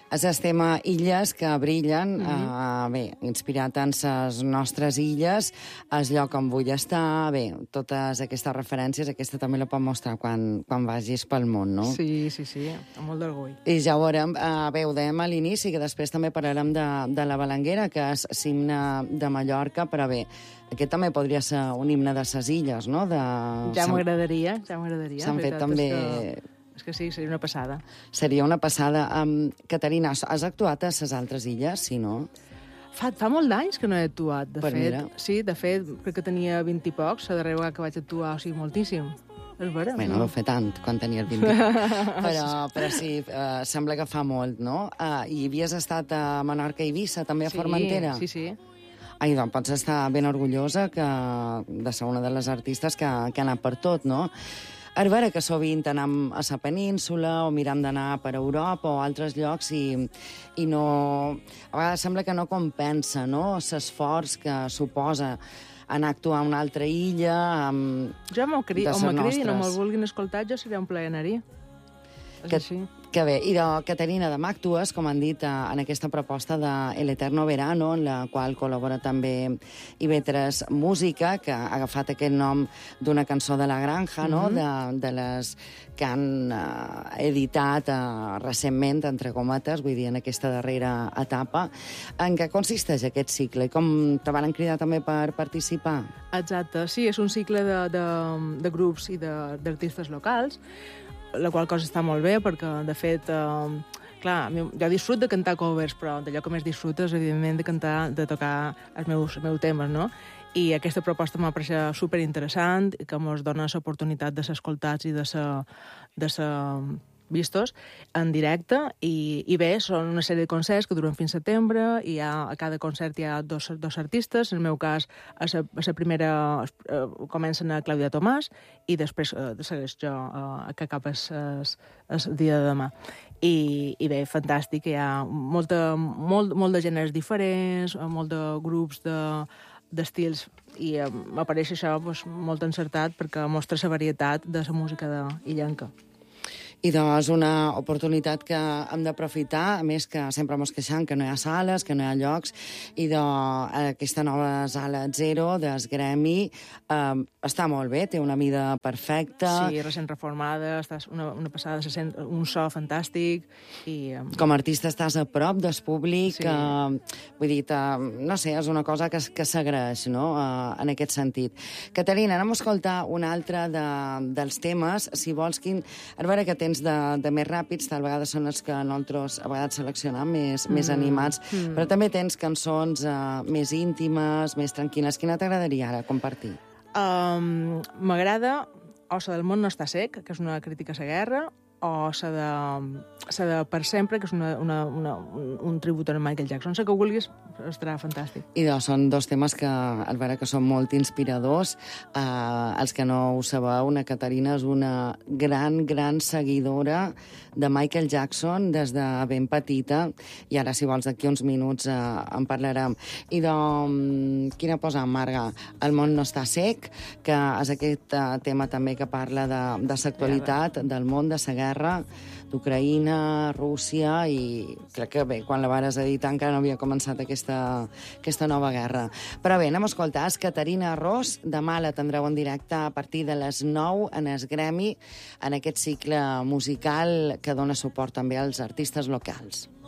És el tema Illes que brillen, bé, inspirat en les nostres illes, el lloc on vull estar, bé, totes aquestes referències, aquesta també la pot mostrar quan vagis pel món, no? Sí, amb molt d'orgull. I ja ho veurem, bé, ho dèiem a l'inici, que després també parlarem de la Balanguera, que és l'himne de Mallorca, però bé, aquest també podria ser un himne de ses illes, no? Ja m'agradaria. S'han fet també... És que sí, seria una passada. Seria una passada. Caterina, has actuat a les altres illes, si no? Fa molt d'anys que no he actuat, de fet. Mira. Sí, de fet, crec que tenia 20 i pocs, la darrera vegada que vaig actuar, o sigui, moltíssim. És vera. Bé, no deu fer tant, quan tenies 20. però sí, sembla que fa molt, no? I havies estat a Menorca i Eivissa, també a Formentera? Sí. Ai, doncs pots estar ben orgullosa de ser una de les artistes que ha anat per tot, no? És vera que sovint anem a la península o mirem d'anar per Europa o altres llocs i no... A vegades sembla que no compensa, no?, l'esforç que suposa anar a actuar a una altra illa... Jo m'ho cridin o me'l vulguin escoltar, jo seré un plaer anar-hi. És així. Que bé. I Caterina, demà actues, com han dit, en aquesta proposta de El Eterno Verano, en la qual col·labora també IB3 Música, que ha agafat aquest nom d'una cançó de La Granja, no?, de les que han editat recentment, entre cometes, vull dir, en aquesta darrera etapa. En què consisteix aquest cicle? Com te van cridar també per participar? Exacte, sí, és un cicle de grups i d'artistes locals, la qual cosa està molt bé, perquè, de fet, clar, jo disfruto de cantar covers, però d'allò que més disfruto és, evidentment, de tocar els meus temes, no? I aquesta proposta m'ha pareixet superinteressant, que ens dona l'oportunitat de ser escoltats i de ser vistos en directe, i bé, són una sèrie de concerts que duren fins a setembre, i a cada concert hi ha dos artistes. En el meu cas, a la primera comencen a Clàudia Tomàs, i després segueix jo, que cap el dia de demà. I bé, fantàstic, hi ha molt de gèneres diferents, molt de grups d'estils, i m'apareix això molt encertat perquè mostra la varietat de la música illenca. I doncs una oportunitat que hem d'aprofitar, a més que sempre ens queixem que no hi ha sales, que no hi ha llocs, i aquesta nova sala Zero del Gremi està molt bé, té una mida perfecta. Sí, recent reformada, està una passada, se sent un so fantàstic. Com a artista estàs a prop del públic, sí. Vull dir, no sé, és una cosa que s'agraeix, no?, en aquest sentit. Caterina, anem a escoltar un altre dels temes, si vols, a veure que tens de més ràpids, tal vegada són els que nosaltres a vegades seleccionem més animats, però també tens cançons més íntimes, més tranquil·les. Quina t'agradaria ara compartir? M'agrada Ossa del món no està sec, que és una crítica a la guerra, o la de Per sempre, que és un tribut a Michael Jackson. La que vulguis, estarà fantàstic. I són dos temes que, al veure que són molt inspiradors. Els que no ho sabeu, una Caterina és una gran seguidora de Michael Jackson des de ben petita, i ara, si vols, d'aquí uns minuts en parlarem. I quina posa, Marga? El món no està sec, que és aquest tema també que parla de l'actualitat del món, de la guerra d'Ucraïna, Rússia, i crec que bé, quan la vares editar encara no havia començat aquesta nova guerra. Però bé, anem a escoltar Caterina Ros. Demà la tindreu en directe a partir de les 9 en el Gremi, en aquest cicle musical que dona suport també als artistes locals.